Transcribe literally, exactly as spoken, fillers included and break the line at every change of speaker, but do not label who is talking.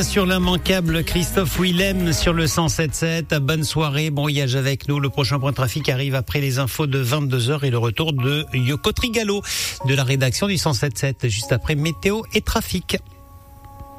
Sur l'immanquable Christophe Willem sur le cent sept sept. Bonne soirée, bon voyage avec nous. Le prochain point de trafic arrive après les infos de vingt-deux heures et le retour de Yoko Trigalo de la rédaction du cent sept sept, juste après météo et trafic.